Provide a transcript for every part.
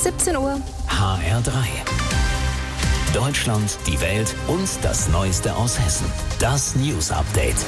17 Uhr. HR3. Deutschland, die Welt und das Neueste aus Hessen. Das News Update.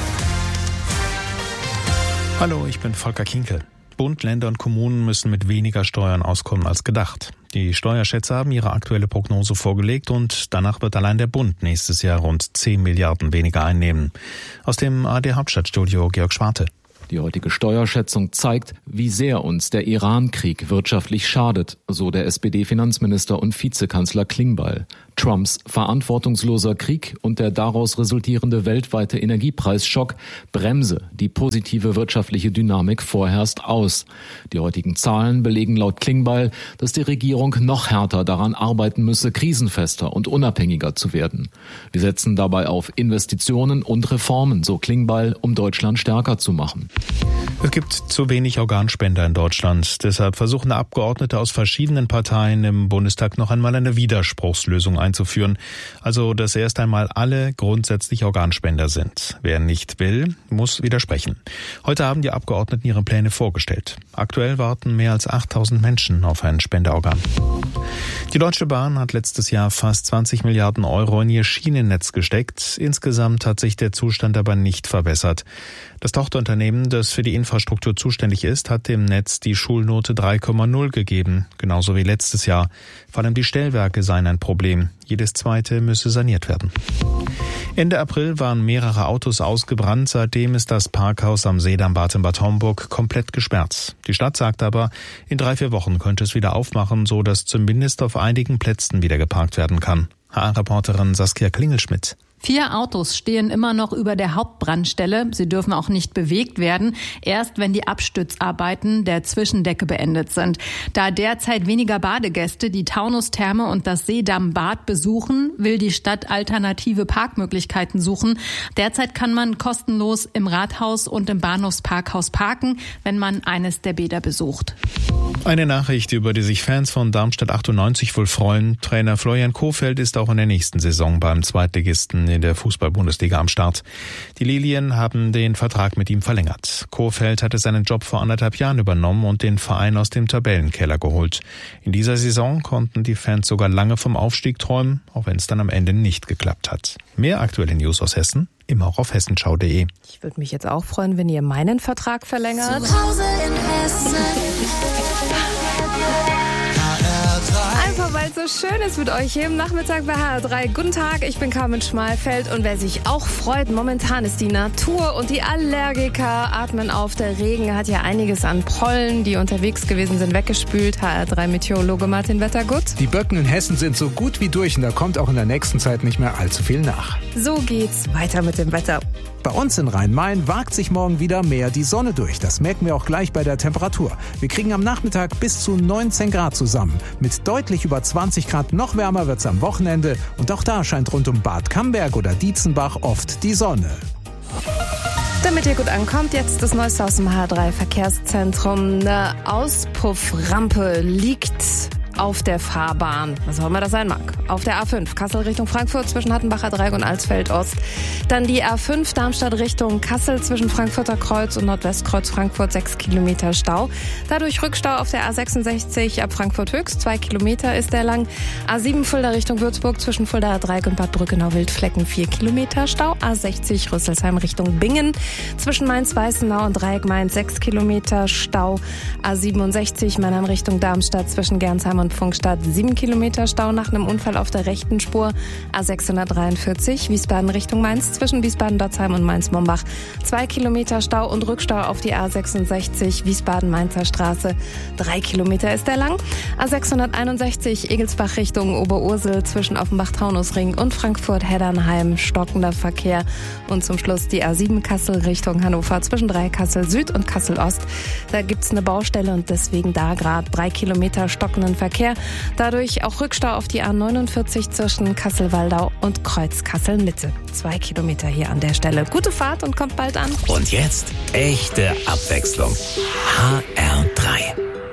Hallo, ich bin Volker Kinkel. Bund, Länder und Kommunen müssen mit weniger Steuern auskommen als gedacht. Die Steuerschätzer haben ihre aktuelle Prognose vorgelegt und danach wird allein der Bund nächstes Jahr rund 10 Milliarden weniger einnehmen. Aus dem ARD Hauptstadtstudio Georg Schwarte. Die heutige Steuerschätzung zeigt, wie sehr uns der Iran-Krieg wirtschaftlich schadet, so der SPD-Finanzminister und Vizekanzler Klingbeil. Trumps verantwortungsloser Krieg und der daraus resultierende weltweite Energiepreisschock bremse die positive wirtschaftliche Dynamik vorerst aus. Die heutigen Zahlen belegen laut Klingbeil, dass die Regierung noch härter daran arbeiten müsse, krisenfester und unabhängiger zu werden. Wir setzen dabei auf Investitionen und Reformen, so Klingbeil, um Deutschland stärker zu machen. Es gibt zu wenig Organspender in Deutschland. Deshalb versuchen Abgeordnete aus verschiedenen Parteien im Bundestag noch einmal eine Widerspruchslösung einzuführen. Also, dass erst einmal alle grundsätzlich Organspender sind. Wer nicht will, muss widersprechen. Heute haben die Abgeordneten ihre Pläne vorgestellt. Aktuell warten mehr als 8000 Menschen auf ein Spenderorgan. Die Deutsche Bahn hat letztes Jahr fast 20 Milliarden Euro in ihr Schienennetz gesteckt. Insgesamt hat sich der Zustand aber nicht verbessert. Das Tochterunternehmen, das für die Infrastruktur zuständig ist, hat dem Netz die Schulnote 3,0 gegeben, genauso wie letztes Jahr. Vor allem die Stellwerke seien ein Problem. Jedes zweite müsse saniert werden. Ende April waren mehrere Autos ausgebrannt. Seitdem ist das Parkhaus am Seedambad in Bad Homburg komplett gesperrt. Die Stadt sagt aber, in 3-4 Wochen könnte es wieder aufmachen, so dass zumindest auf einigen Plätzen wieder geparkt werden kann. HR-Reporterin Saskia Klingelschmidt. 4 Autos stehen immer noch über der Hauptbrandstelle. Sie dürfen auch nicht bewegt werden, erst wenn die Abstützarbeiten der Zwischendecke beendet sind. Da derzeit weniger Badegäste die Taunustherme und das Seedammbad besuchen, will die Stadt alternative Parkmöglichkeiten suchen. Derzeit kann man kostenlos im Rathaus und im Bahnhofsparkhaus parken, wenn man eines der Bäder besucht. Eine Nachricht, über die sich Fans von Darmstadt 98 wohl freuen. Trainer Florian Kohfeldt ist auch in der nächsten Saison beim Zweitligisten in der Fußball-Bundesliga am Start. Die Lilien haben den Vertrag mit ihm verlängert. Kohfeldt hatte seinen Job vor 1,5 Jahren übernommen und den Verein aus dem Tabellenkeller geholt. In dieser Saison konnten die Fans sogar lange vom Aufstieg träumen, auch wenn es dann am Ende nicht geklappt hat. Mehr aktuelle News aus Hessen, immer auch auf hessenschau.de. Ich würde mich jetzt auch freuen, wenn ihr meinen Vertrag verlängert. Zu Hause in Hessen. Einfach weil es so schön ist mit euch hier im Nachmittag bei HR3. Guten Tag, ich bin Carmen Schmalfeld und wer sich auch freut, momentan ist die Natur und die Allergiker atmen auf. Der Regen hat ja einiges an Pollen, die unterwegs gewesen sind, weggespült. HR3-Meteorologe Martin Wettergut. Die Böcken in Hessen sind so gut wie durch und da kommt auch in der nächsten Zeit nicht mehr allzu viel nach. So geht's weiter mit dem Wetter. Bei uns in Rhein-Main wagt sich morgen wieder mehr die Sonne durch. Das merken wir auch gleich bei der Temperatur. Wir kriegen am Nachmittag bis zu 19 Grad zusammen. Mit deutlich über 20 Grad noch wärmer wird's am Wochenende. Und auch da scheint rund um Bad Camberg oder Dietzenbach oft die Sonne. Damit ihr gut ankommt, jetzt das Neueste aus dem HR3 Verkehrszentrum. Eine Auspufframpe liegt auf der Fahrbahn, was auch immer das sein mag. Auf der A5 Kassel Richtung Frankfurt zwischen Hattenbacher Dreieck und Alsfeld Ost. Dann die A5 Darmstadt Richtung Kassel zwischen Frankfurter Kreuz und Nordwestkreuz Frankfurt 6 Kilometer Stau. Dadurch Rückstau auf der A66 ab Frankfurt Höchst, 2 Kilometer ist der lang. A7 Fulda Richtung Würzburg zwischen Fulda Dreieck und Bad Brückenau-Wildflecken 4 Kilometer Stau. A60 Rüsselsheim Richtung Bingen zwischen Mainz-Weißenau und Dreieck Mainz 6 Kilometer Stau. A67 Mannheim Richtung Darmstadt zwischen Gernsheim und Pfungstadt 7 Kilometer Stau nach einem Unfall auf der rechten Spur. A643 Wiesbaden Richtung Mainz zwischen Wiesbaden-Dotzheim und Mainz-Mombach 2 Kilometer Stau und Rückstau auf die A66 Wiesbaden-Mainzer Straße 3 Kilometer ist der lang. A661 Egelsbach Richtung Oberursel zwischen Offenbach-Taunusring und Frankfurt-Heddernheim stockender Verkehr. Und zum Schluss die A7 Kassel Richtung Hannover zwischen Kassel Süd und Kassel Ost. Da gibt's eine Baustelle und deswegen da gerade 3 Kilometer stockenden Verkehr. Dadurch auch Rückstau auf die A49 zwischen Kassel-Waldau und Kreuz Kassel-Mitte. 2 Kilometer hier an der Stelle. Gute Fahrt und kommt bald an. Und jetzt echte Abwechslung. HR3.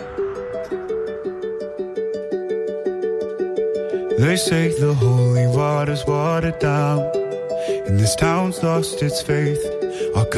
They say the holy water's watered down, and this town's lost its faith.